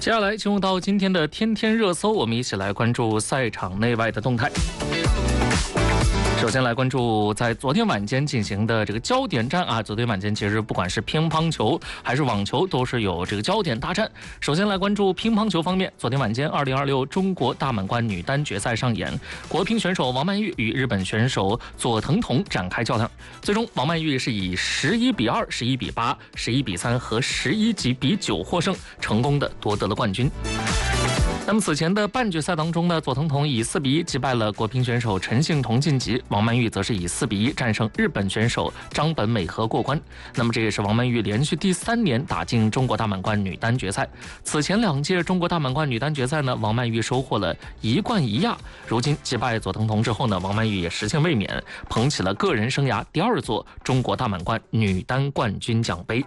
接下来进入到今天的天天热搜，我们一起来关注赛场内外的动态。首先来关注在昨天晚间进行的这个焦点战啊，昨天晚间其实不管是乒乓球还是网球都是有这个焦点大战。首先来关注乒乓球方面，昨天晚间2026中国大满贯女单决赛上演，国乒选手王曼玉与日本选手佐藤瞳展开较量，最终王曼玉是以11比2、11比8、11比3和11比9获胜，成功的夺得了冠军。那么此前的半决赛当中呢，佐藤瞳以4比1击败了国乒选手陈幸同晋级，王曼玉则是以4比1战胜日本选手张本美和过关。那么这也是王曼玉连续第3年打进中国大满贯女单决赛。此前2届中国大满贯女单决赛呢，王曼玉收获了1冠1亚。如今击败佐藤瞳之后呢，王曼玉也实现卫冕，捧起了个人生涯第2座中国大满贯女单冠军奖杯。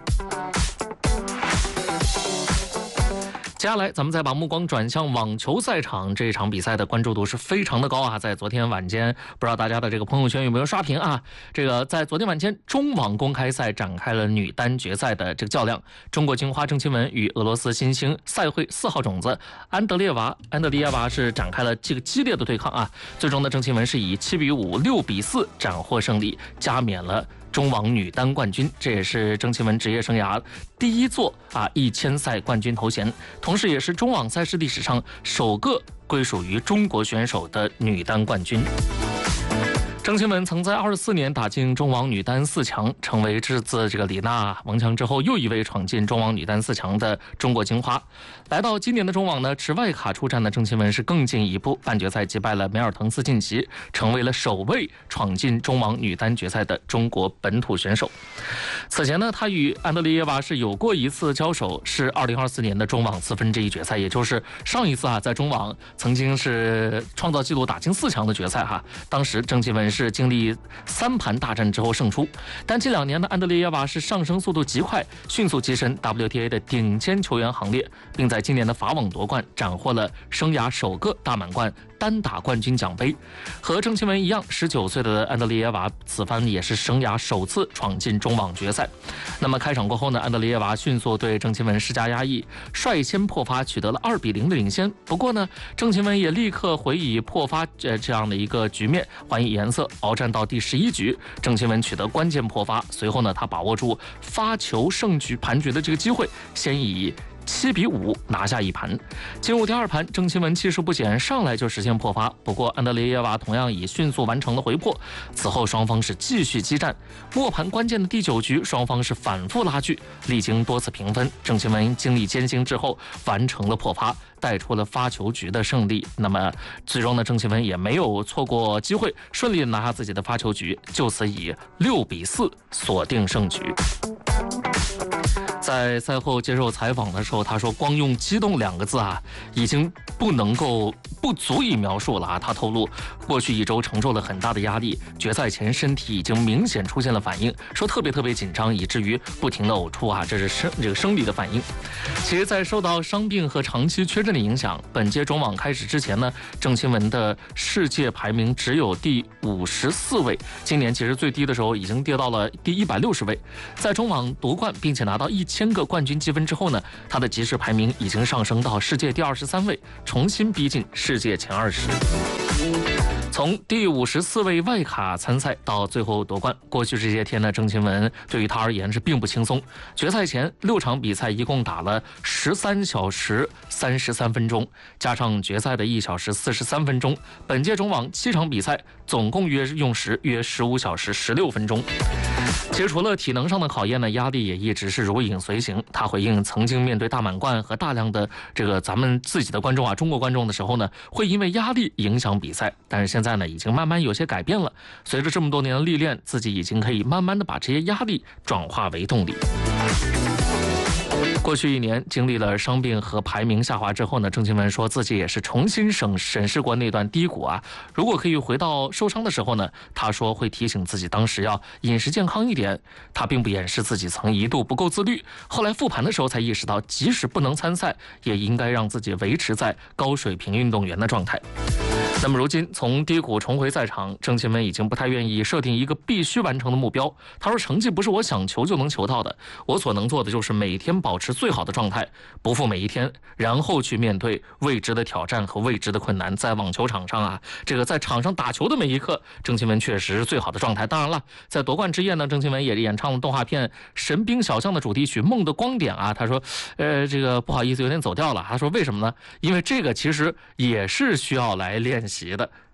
接下来咱们再把目光转向网球赛场，这场比赛的关注度是非常的高啊！在昨天晚间，不知道大家的这个朋友圈有没有刷屏啊？这个在昨天晚间，中网公开赛展开了女单决赛的这个较量，中国金花郑钦文与俄罗斯新星赛会4号种子安德烈耶娃是展开了这个激烈的对抗啊！最终呢，郑钦文是以7比5、6比4斩获胜利，加冕了中网女单冠军，这也是郑钦文职业生涯第1座1000赛冠军头衔，同时也是中网赛事历史上首个归属于中国选手的女单冠军。郑钦文曾在24年打进中网女单4强，成为自这个李娜、王强之后又一位闯进中网女单4强的中国金花。来到今年的中网呢，持外卡出战的郑钦文是更进一步，半决赛击败了梅尔滕斯晋级，成为了首位闯进中网女单决赛的中国本土选手。此前呢，他与安德烈耶娃是有过一次交手，是2024年的中网4分之一决赛，也就是上一次在中网曾经是创造纪录打进4强的决赛当时郑钦文是经历3盘大战之后胜出，但近2年的安德烈耶娃是上升速度极快，迅速跻身 WTA 的顶尖球员行列，并在今年的法网夺冠，斩获了生涯首个大满贯单打冠军奖杯。和郑钦文一样，19岁的安德烈耶娃此番也是生涯首次闯进中网决赛。那么开场过后呢，安德烈耶娃迅速对郑钦文施加压抑，率先破发，取得了2比0的领先。不过呢，郑钦文也立刻回以破发这样的一个局面还以颜色，鏖战到第11局，郑钦文取得关键破发。随后呢，他把握住发球胜局盘局的这个机会，先以7比5拿下一盘。进入第2盘，郑钦文气势不减，上来就实现破发。不过安德烈耶娃同样以迅速完成了回破。此后双方是继续激战，末盘关键的第9局，双方是反复拉锯，历经多次平分，郑钦文经历艰辛之后完成了破发，带出了发球局的胜利。那么最终呢，郑钦文也没有错过机会，顺利的拿下自己的发球局，就此以6比4锁定胜局。在赛后接受采访的时候，他说光用激动2个字已经不足以描述了他透露过去1周承受了很大的压力，决赛前身体已经明显出现了反应，说特别紧张，以至于不停的呕吐这是这个生理的反应。其实在受到伤病和长期缺阵的影响，本届中网开始之前呢，郑钦文的世界排名只有第54位，今年其实最低的时候已经跌到了第160位。在中网夺冠并且拿到1000个冠军积分之后呢，他的即时排名已经上升到世界第23位，重新逼近世界前20。从第54位外卡参赛到最后夺冠，过去这些天呢，郑钦文对于他而言是并不轻松。决赛前6场比赛一共打了13小时33分钟，加上决赛的1小时43分钟，本届中网7场比赛总共用时约15小时16分钟。其实除了体能上的考验呢，压力也一直是如影随形。他回应曾经面对大满贯和大量的这个咱们自己的观众中国观众的时候呢，会因为压力影响比赛，但是现在呢已经慢慢有些改变了。随着这么多年的历练，自己已经可以慢慢的把这些压力转化为动力。过去1年经历了伤病和排名下滑之后呢，郑钦文说自己也是重新审视过那段低谷如果可以回到受伤的时候呢，他说会提醒自己当时要饮食健康一点。他并不掩饰自己曾一度不够自律，后来复盘的时候才意识到，即使不能参赛，也应该让自己维持在高水平运动员的状态。 那么如今从低谷重回赛场，郑钦文已经不太愿意设定一个必须完成的目标。他说，成绩不是我想求就能求到的，我所能做的就是每天保持最好的状态，不负每一天，然后去面对未知的挑战和未知的困难。在网球场上啊，这个在场上打球的每一刻，郑钦文确实是最好的状态。当然了，在夺冠之夜呢，郑钦文也演唱了动画片《神兵小将》的主题曲《梦的光点》啊。他说，这个不好意思，有点走调了。他说为什么呢？因为这个其实也是需要来练习的。